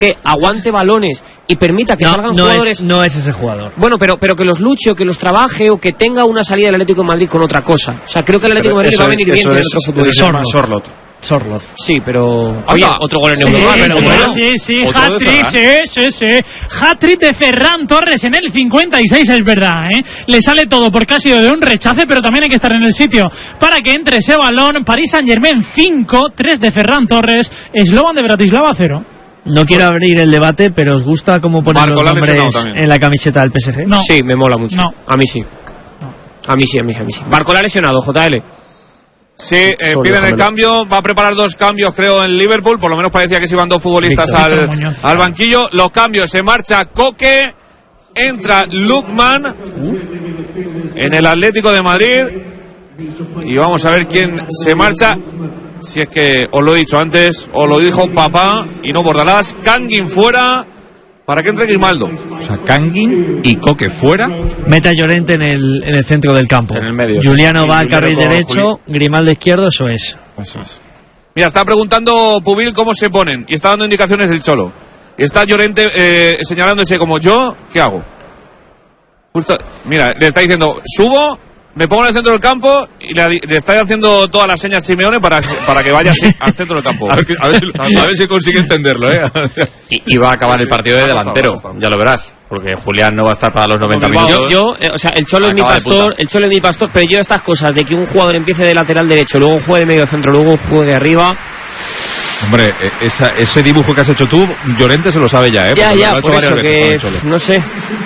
que aguante balones y permita que salgan jugadores. No es ese jugador. Bueno, pero que los luche o que los trabaje o que tenga una salida del Atlético de Madrid con otra cosa. O sea, creo que el Atlético de Madrid va a venir bien con otro futuro. Sorloth. Sí, pero oye, otro gol en Europa. Sí, hat-trick, hat-trick de Ferran Torres en el 56, es verdad, le sale todo porque ha sido de un rechace, pero también hay que estar en el sitio para que entre ese balón. Paris Saint-Germain 5, 3 de Ferran Torres, Slovan de Bratislava 0. No quiero abrir el debate, pero ¿os gusta cómo ponen los nombres en la camiseta del PSG? No. Sí, me mola mucho. No. A mí sí. A mí sí. Barcola lesionado, JL. Sí, piden el cambio, va a preparar 2 cambios creo en Liverpool, por lo menos parecía que se iban 2 futbolistas al banquillo. Los cambios, se marcha Coque, entra Lookman en el Atlético de Madrid y vamos a ver quién se marcha. Si es que os lo he dicho antes, os lo dijo papá y no Bordalás. Kangin fuera para que entre Grimaldo. O sea, Kangin y Coque fuera. Mete a Llorente en el centro del campo. En el medio. Juliano va al carril derecho, Grimaldo izquierdo, eso es. Mira, está preguntando Pubil cómo se ponen y está dando indicaciones el Cholo. Está Llorente señalándose como yo, ¿qué hago? Justo, mira, le está diciendo, subo, me pongo en el centro del campo y le está haciendo todas las señas Simeone para que vaya al centro del campo. A ver si consigue entenderlo, y va a acabar el partido de delantero, ya lo verás, porque Julián no va a estar para los 90 minutos. O sea, el Cholo es mi pastor, pero yo estas cosas de que un jugador empiece de lateral derecho, luego juegue de medio centro, luego juegue de arriba. Hombre, ese dibujo que has hecho tú, Llorente se lo sabe ya, Ya, por eso que no sé.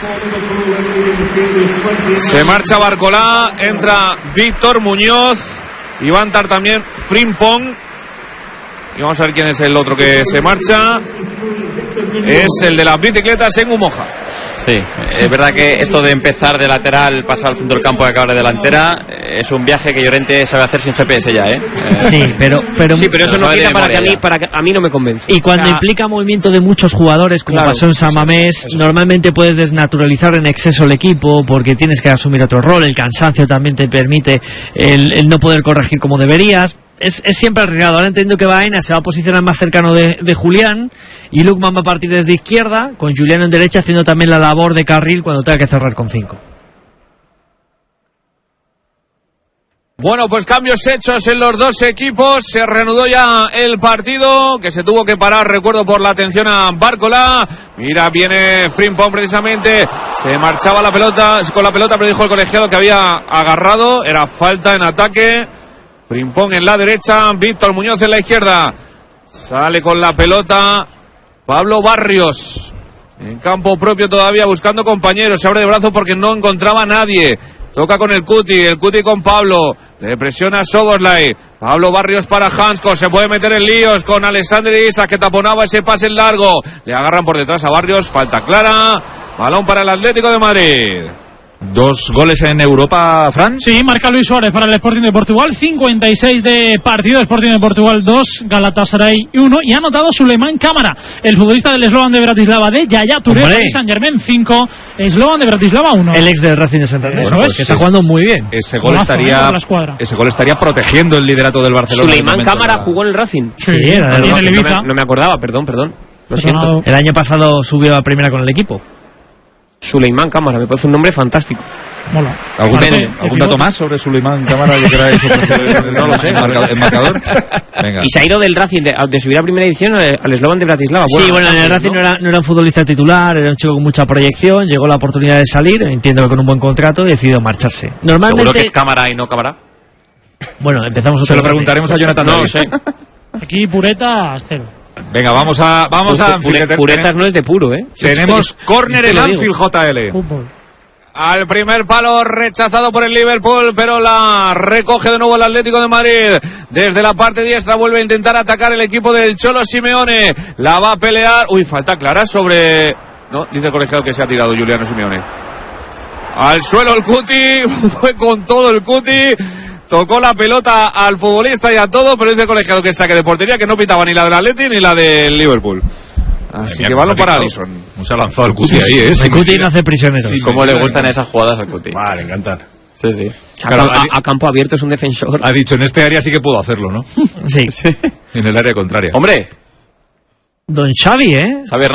Se marcha Barcolá, entra Víctor Muñoz y va a entrar también Frimpong. Y vamos a ver quién es el otro que se marcha. Es el de las bicicletas en Umoja. Sí, es verdad que esto de empezar de lateral, pasar al centro del campo y acabar de delantera, es un viaje que Llorente sabe hacer sin GPS ya, Sí, pero eso no quita para que a mí no me convence. Y cuando implica movimiento de muchos jugadores, como pasó en San Mamés, normalmente puedes desnaturalizar en exceso el equipo porque tienes que asumir otro rol, el cansancio también te permite el no poder corregir como deberías. Es siempre arriesgado. Ahora entiendo que Baena se va a posicionar más cercano de Julián y Lookman va a partir desde izquierda, con Julián en derecha, haciendo también la labor de carril cuando tenga que cerrar con 5. Bueno, pues cambios hechos en los dos equipos. Se reanudó ya el partido, que se tuvo que parar, recuerdo, por la atención a Barcolá. Mira, viene Frimpong precisamente. Se marchaba con la pelota, pero dijo el colegiado que había agarrado. Era falta en ataque. Frimpong en la derecha, Víctor Muñoz en la izquierda. Sale con la pelota Pablo Barrios. En campo propio todavía buscando compañeros. Se abre de brazos porque no encontraba a nadie. Toca con el Cuti con Pablo. Le presiona Soboslai. Pablo Barrios para Hansko. Se puede meter en líos con Alexander Isak, que taponaba ese pase en largo. Le agarran por detrás a Barrios. Falta clara. Balón para el Atlético de Madrid. 2 goles en Europa, Fran. Sí, marca Luis Suárez para el Sporting de Portugal. 56 de partido. Sporting de Portugal 2, Galatasaray 1. Y ha anotado Suleiman Cámara, el futbolista del Slovan de Bratislava de Yaya Touré. Paris Saint-Germain 5, Slovan de Bratislava 1. El ex del Racing de Santander. Eso es. Que está jugando muy bien. Ese gol estaría protegiendo el liderato del Barcelona. Suleiman Cámara jugó en el Racing. Sí, era en el Ibiza. No me acordaba, perdón. Lo siento. El año pasado subió a primera con el equipo. Suleiman Cámara, me parece un nombre fantástico. Mola. ¿Algún dato más sobre Suleiman Cámara que queráis? No lo sé, el marcador. Venga. Y se ha ido del Racing de subir a primera edición al Slovan de Bratislava. Bueno, en el Racing no era un futbolista titular, era un chico con mucha proyección, llegó la oportunidad de salir, entiendo que con un buen contrato, y decidió marcharse. Normalmente... ¿Seguro que es Cámara y no Cámara? Bueno, empezamos. Se lo preguntaremos a Jonathan. No lo sé. Aquí Pureta, cero. Venga, vamos a Puretas no es de puro, Tenemos córner en Anfield, JL. Fútbol. Al primer palo, rechazado por el Liverpool, pero la recoge de nuevo el Atlético de Madrid. Desde la parte diestra vuelve a intentar atacar el equipo del Cholo Simeone. La va a pelear. Uy, falta clara sobre... No, dice el colegiado que se ha tirado Juliano Simeone. Al suelo el Cuti, fue con todo el Cuti. Tocó la pelota al futbolista y a todo, pero dice el colegiado que saque de portería, que no pitaba ni la del Atleti ni la del Liverpool. Así que balón para Alisson. Se ha lanzado el Cuti ahí, El Cuti no hace prisioneros. Sí, ¿cómo le gustan esas jugadas al Cuti? Vale, encantar. Sí. A campo abierto es un defensor. Ha dicho, en este área sí que puedo hacerlo, ¿no? Sí. En el área contraria. ¡Hombre! Don Xavi, ¿eh? Xavi